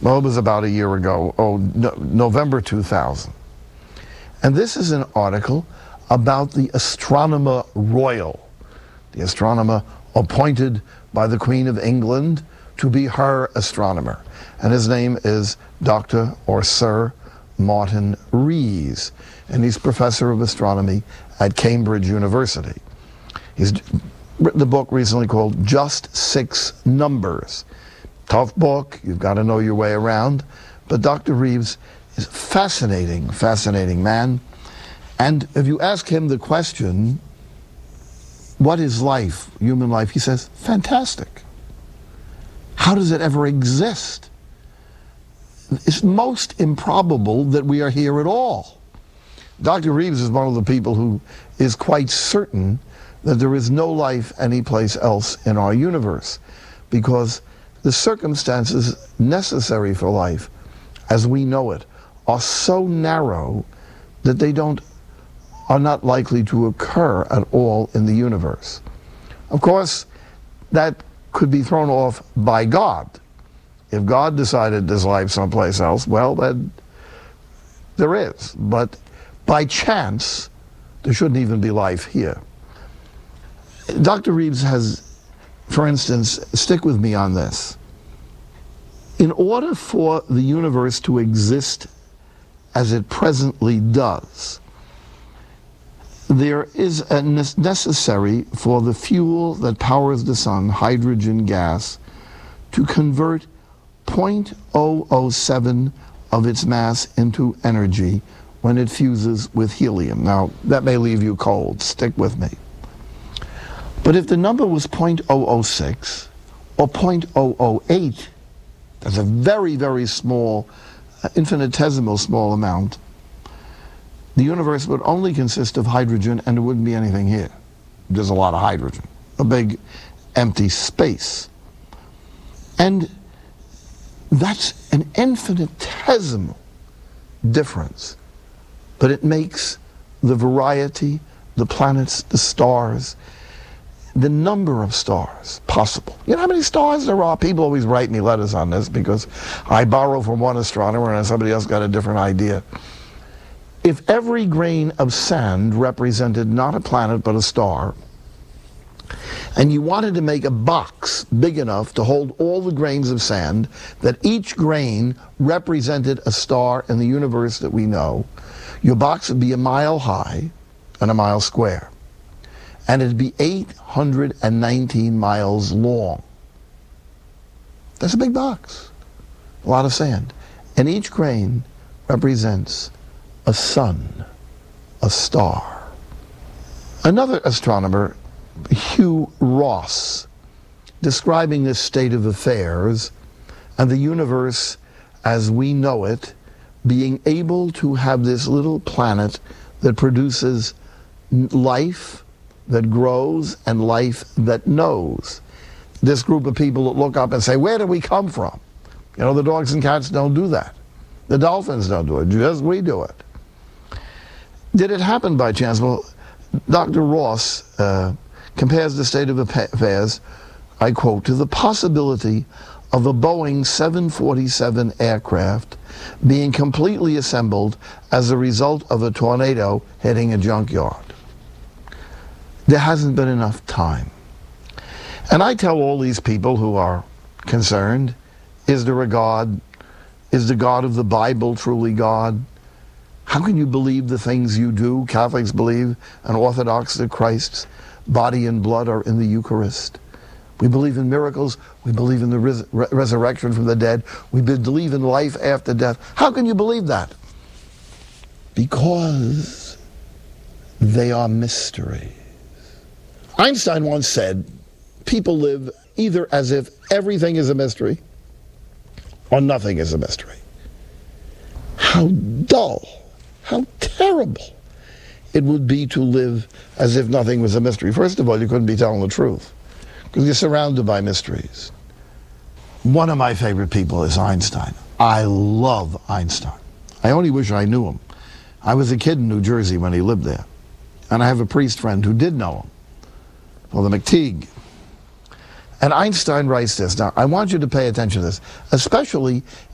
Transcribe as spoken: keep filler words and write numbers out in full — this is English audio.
Well, it was about a year ago, oh, no, November two thousand. And this is an article about the astronomer royal, the astronomer appointed by the Queen of England to be her astronomer. And his name is Doctor or Sir Martin Rees, and he's professor of astronomy at Cambridge University. He's written a book recently called Just Six Numbers. Tough book, you've got to know your way around, but Doctor Rees is a fascinating, fascinating man. And if you ask him the question, what is life, human life, he says, fantastic. How does it ever exist? It's most improbable that we are here at all. Doctor Rees is one of the people who is quite certain that there is no life anyplace else in our universe, because the circumstances necessary for life, as we know it, are so narrow that they don't are not likely to occur at all in the universe. Of course, that could be thrown off by God. If God decided there's life someplace else, well, then there is. But by chance, there shouldn't even be life here. Doctor Rees has, for instance, stick with me on this. In order for the universe to exist as it presently does, there is a necessary for the fuel that powers the sun, hydrogen gas, to convert zero point zero zero seven of its mass into energy when it fuses with helium. Now, that may leave you cold. Stick with me. But if the number was zero point zero zero six or zero point zero zero eight, that's a very, very small, uh, infinitesimal small amount, the universe would only consist of hydrogen and there wouldn't be anything here. There's a lot of hydrogen, a big empty space. And that's an infinitesimal difference, but it makes the variety, the planets, the stars, the number of stars possible. You know how many stars there are? People always write me letters on this because I borrow from one astronomer and somebody else got a different idea. If every grain of sand represented not a planet but a star, and you wanted to make a box big enough to hold all the grains of sand, that each grain represented a star in the universe that we know, your box would be a mile high and a mile square. And it'd be eight hundred nineteen miles long. That's a big box. A lot of sand. And each grain represents a sun, a star. Another astronomer, Hugh Ross, describing this state of affairs and the universe as we know it, being able to have this little planet that produces life that grows and life that knows. This group of people that look up and say, where did we come from? You know, the dogs and cats don't do that. The dolphins don't do it, just we do it. Did it happen by chance? Well, Doctor Ross uh, compares the state of affairs, I quote, to the possibility of a Boeing seven forty-seven aircraft being completely assembled as a result of a tornado hitting a junkyard. There hasn't been enough time. And I tell all these people who are concerned, is there a God? Is the God of the Bible truly God? How can you believe the things you do? Catholics believe, and Orthodox, that Christ's body and blood are in the Eucharist. We believe in miracles. We believe in the res re resurrection from the dead. We believe in life after death. How can you believe that? Because they are mysteries. Einstein once said, people live either as if everything is a mystery or nothing is a mystery. How dull, how terrible it would be to live as if nothing was a mystery. First of all, you couldn't be telling the truth because you're surrounded by mysteries. One of my favorite people is Einstein. I love Einstein. I only wish I knew him. I was a kid in New Jersey when he lived there, and I have a priest friend who did know him, Father McTeague. And Einstein writes this. Now, I want you to pay attention to this, especially